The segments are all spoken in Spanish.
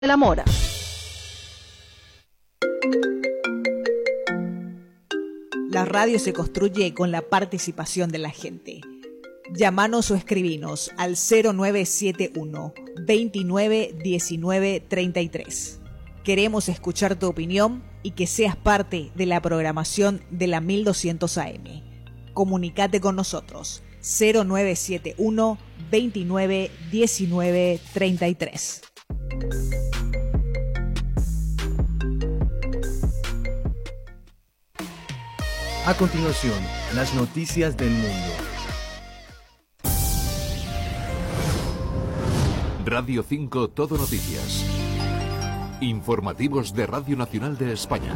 de la Mora. La radio se construye con la participación de la gente. Llámanos o escribinos al 0971 29 19 33. Queremos escuchar tu opinión y que seas parte de la programación de la 1200 AM. Comunicate con nosotros 0971 29 19 33. A continuación, las noticias del mundo. Radio 5 Todo Noticias. Informativos de Radio Nacional de España.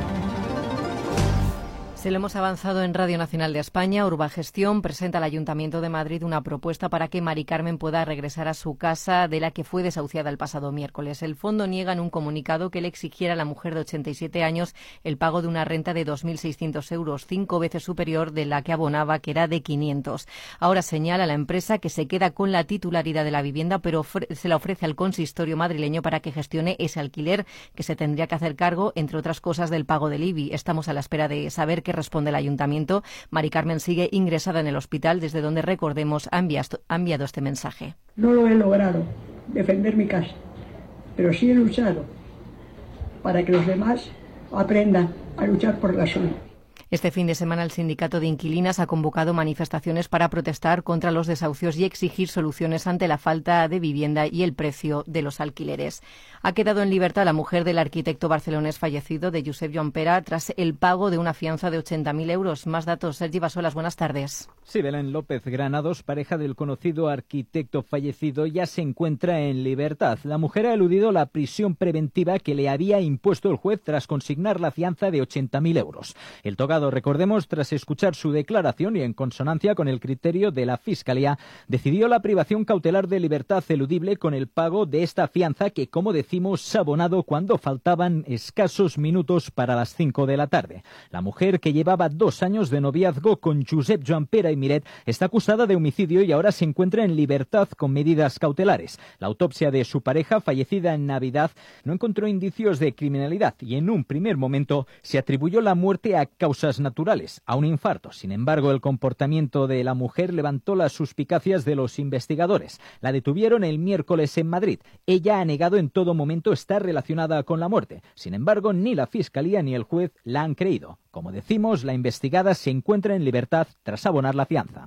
Se lo hemos avanzado en Radio Nacional de España. Urbagestión presenta al Ayuntamiento de Madrid una propuesta para que Mari Carmen pueda regresar a su casa de la que fue desahuciada el pasado miércoles. El fondo niega en un comunicado que le exigiera a la mujer de 87 años el pago de una renta de 2.600 euros, 5 veces superior de la que abonaba, que era de 500. Ahora señala la empresa que se queda con la titularidad de la vivienda, pero se la ofrece al consistorio madrileño para que gestione ese alquiler, que se tendría que hacer cargo, entre otras cosas, del pago del IBI. Estamos a la espera de saber qué responde el Ayuntamiento. Mari Carmen sigue ingresada en el hospital, desde donde, recordemos, ha enviado este mensaje. No lo he logrado, defender mi casa, pero sí he luchado para que los demás aprendan a luchar por la suya. Este fin de semana el Sindicato de Inquilinas ha convocado manifestaciones para protestar contra los desahucios y exigir soluciones ante la falta de vivienda y el precio de los alquileres. Ha quedado en libertad la mujer del arquitecto barcelonés fallecido, de Josep Joan Pera, tras el pago de una fianza de 80.000 euros. Más datos, Sergi Basolas, buenas tardes. Sí, Belén López Granados, pareja del conocido arquitecto fallecido, ya se encuentra en libertad. La mujer ha eludido la prisión preventiva que le había impuesto el juez tras consignar la fianza de 80.000 euros. El togado, recordemos, tras escuchar su declaración y en consonancia con el criterio de la Fiscalía, decidió la privación cautelar de libertad eludible con el pago de esta fianza que, como decimos, se ha abonado cuando faltaban escasos minutos para las 5 de la tarde. La mujer, que llevaba 2 años de noviazgo con Josep Joan Pera i Miret, está acusada de homicidio y ahora se encuentra en libertad con medidas cautelares. La autopsia de su pareja, fallecida en Navidad, no encontró indicios de criminalidad y en un primer momento se atribuyó la muerte a causas naturales, a un infarto. Sin embargo, el comportamiento de la mujer levantó las suspicacias de los investigadores. La detuvieron el miércoles en Madrid. Ella ha negado en todo momento estar relacionada con la muerte. Sin embargo, ni la Fiscalía ni el juez la han creído. Como decimos, la investigada se encuentra en libertad tras abonar la fianza.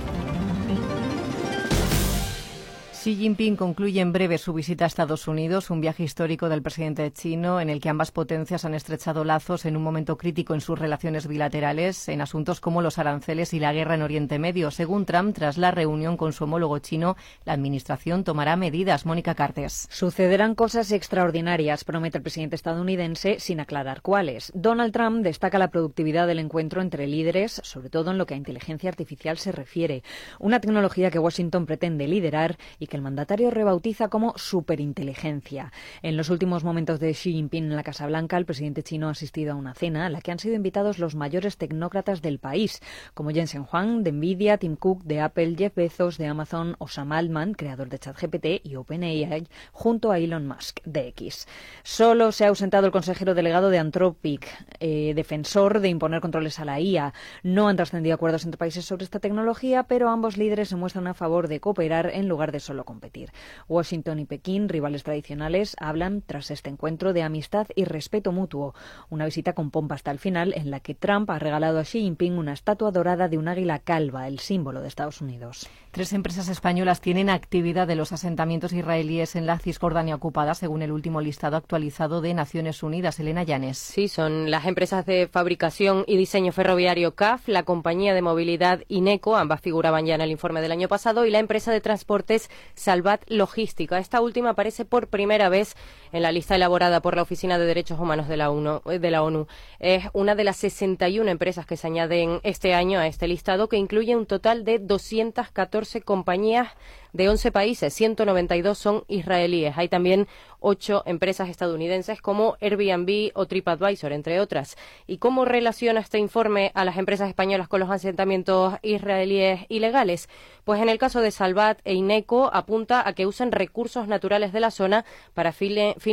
Xi Jinping concluye en breve su visita a Estados Unidos, un viaje histórico del presidente chino en el que ambas potencias han estrechado lazos en un momento crítico en sus relaciones bilaterales en asuntos como los aranceles y la guerra en Oriente Medio. Según Trump, tras la reunión con su homólogo chino, la administración tomará medidas. Mónica Cartes. Sucederán cosas extraordinarias, promete el presidente estadounidense, sin aclarar cuáles. Donald Trump destaca la productividad del encuentro entre líderes, sobre todo en lo que a inteligencia artificial se refiere, una tecnología que Washington pretende liderar y que el mandatario rebautiza como superinteligencia. En los últimos momentos de Xi Jinping en la Casa Blanca, el presidente chino ha asistido a una cena a la que han sido invitados los mayores tecnócratas del país, como Jensen Huang de Nvidia, Tim Cook de Apple, Jeff Bezos de Amazon o Sam Altman, creador de ChatGPT y OpenAI, junto a Elon Musk de X. Solo se ha ausentado el consejero delegado de Anthropic, defensor de imponer controles a la IA. No han trascendido acuerdos entre países sobre esta tecnología, pero ambos líderes se muestran a favor de cooperar en lugar de solo competir. Washington y Pekín, rivales tradicionales, hablan tras este encuentro de amistad y respeto mutuo. Una visita con pompa hasta el final, en la que Trump ha regalado a Xi Jinping una estatua dorada de un águila calva, el símbolo de Estados Unidos. 3 empresas españolas tienen actividad en los asentamientos israelíes en la Cisjordania ocupada, según el último listado actualizado de Naciones Unidas. Elena Llanes. Sí, son las empresas de fabricación y diseño ferroviario CAF, la compañía de movilidad INECO, ambas figuraban ya en el informe del año pasado, y la empresa de transportes Salvat Logística. Esta última aparece por primera vez en la lista elaborada por la Oficina de Derechos Humanos de la ONU. Es una de las 61 empresas que se añaden este año a este listado, que incluye un total de 214 compañías de 11 países, 192 son israelíes. Hay también 8 empresas estadounidenses como Airbnb o TripAdvisor, entre otras. ¿Y cómo relaciona este informe a las empresas españolas con los asentamientos israelíes ilegales? Pues en el caso de Salvat e Ineco apunta a que usan recursos naturales de la zona para